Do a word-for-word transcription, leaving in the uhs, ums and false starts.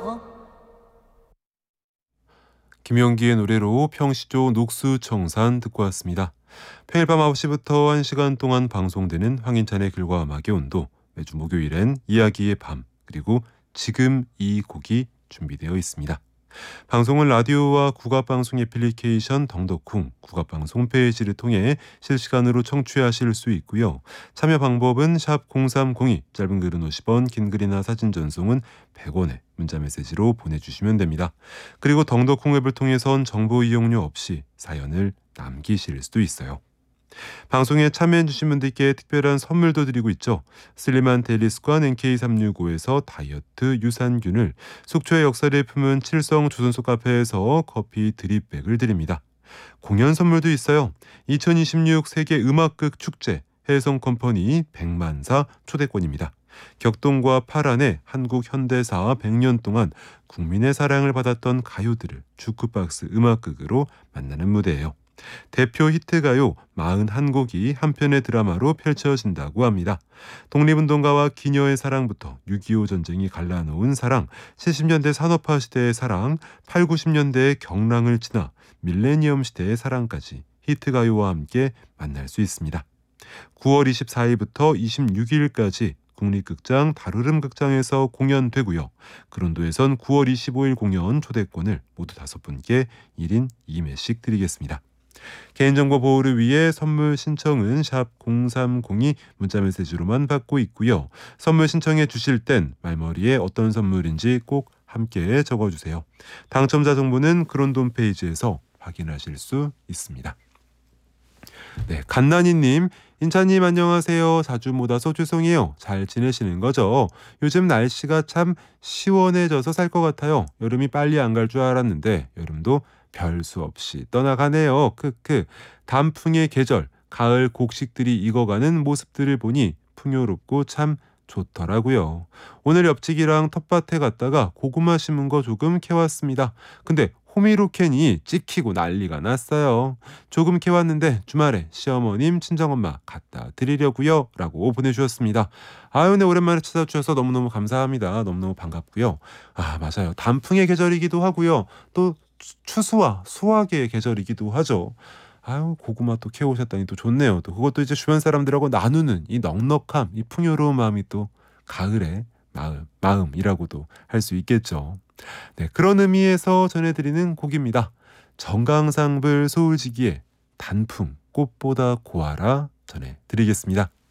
김용기의 노래로 평시조 녹수청산 듣고 왔습니다. 평일 밤 아홉 시부터 한 시간 동안 방송되는 황인찬의 글과 음악의 온도, 매주 목요일엔 이야기의 밤, 그리고 지금 이 곡이 준비되어 있습니다. 방송은 라디오와 국악방송 애플리케이션 덩덕쿵, 국악방송 홈페이지를 통해 실시간으로 청취하실 수 있고요. 참여 방법은 샵 공삼공이, 짧은 글은 오십 원, 긴 글이나 사진 전송은 백 원에 문자메시지로 보내주시면 됩니다. 그리고 덩덕쿵 앱을 통해선 정보 이용료 없이 사연을 남기실 수도 있어요. 방송에 참여해주신 분들께 특별한 선물도 드리고 있죠. 슬림한 데일리스관 엔케이 삼육오에서 다이어트 유산균을, 속초의 역사를 품은 칠성 조선소 카페에서 커피 드립백을 드립니다. 공연 선물도 있어요. 이천이십육 세계 음악극 축제 해성컴퍼니 백만사 초대권입니다. 격동과 파란의 한국 현대사 백 년 동안 국민의 사랑을 받았던 가요들을 주크박스 음악극으로 만나는 무대예요. 대표 히트가요 사십일 곡이 한 편의 드라마로 펼쳐진다고 합니다. 독립운동가와 기녀의 사랑부터 육이오 전쟁이 갈라놓은 사랑, 칠십 년대 산업화 시대의 사랑, 팔, 구십 년대의 경랑을 지나 밀레니엄 시대의 사랑까지 히트가요와 함께 만날 수 있습니다. 구월 이십사일부터 이십육일까지 국립극장 다루름극장에서 공연되고요. 그런도에선 구월 이십오일 공연 초대권을 모두 다섯 분께 일 인 이 매씩 드리겠습니다. 개인정보 보호를 위해 선물 신청은 샵 공삼공이 문자메시지로만 받고 있고요. 선물 신청해 주실 땐 말머리에 어떤 선물인지 꼭 함께 적어주세요. 당첨자 정보는 그런도 홈페이지에서 확인하실 수 있습니다. 네, 갓나니님, 인찬님 안녕하세요. 자주 못 와서 죄송해요. 잘 지내시는 거죠? 요즘 날씨가 참 시원해져서 살 것 같아요. 여름이 빨리 안 갈 줄 알았는데 여름도 별 수 없이 떠나가네요. 크크. 단풍의 계절, 가을 곡식들이 익어가는 모습들을 보니 풍요롭고 참 좋더라고요. 오늘 옆집이랑 텃밭에 갔다가 고구마 심은 거 조금 캐왔습니다. 근데 호미로 캐니 찍히고 난리가 났어요. 조금 캐왔는데 주말에 시어머님, 친정엄마 갖다 드리려고요. 라고 보내주셨습니다. 아유, 네, 오랜만에 찾아주셔서 너무너무 감사합니다. 너무너무 반갑고요. 아, 맞아요. 단풍의 계절이기도 하고요. 또 추수와 수확의 계절이기도 하죠. 아유, 고구마 또 캐오셨다니 또 좋네요. 또 그것도 이제 주변 사람들하고 나누는 이 넉넉함, 이 풍요로운 마음이 또 가을의 마음, 마음이라고도 할 수 있겠죠. 네, 그런 의미에서 전해드리는 곡입니다. 정강상불 소울지기의 단풍 꽃보다 고와라 전해드리겠습니다.